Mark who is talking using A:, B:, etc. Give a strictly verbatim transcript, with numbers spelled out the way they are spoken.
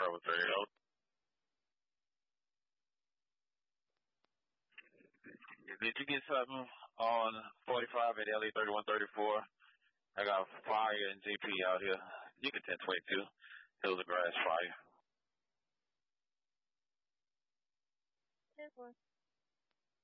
A: Bravo thirty out. Did you get something on forty-five at L E thirty-one thirty-four? I got fire and G P out here. You can ten twenty-two. It was a grass fire.
B: ten four.